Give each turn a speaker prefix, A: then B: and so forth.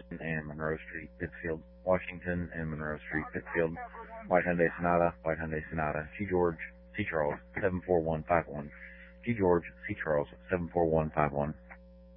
A: and Monroe Street, Pittsfield, Washington and Monroe Street, Pittsfield, White Hyundai Sonata, G. George, C. Charles, 74151, G. George, C. Charles, 74151,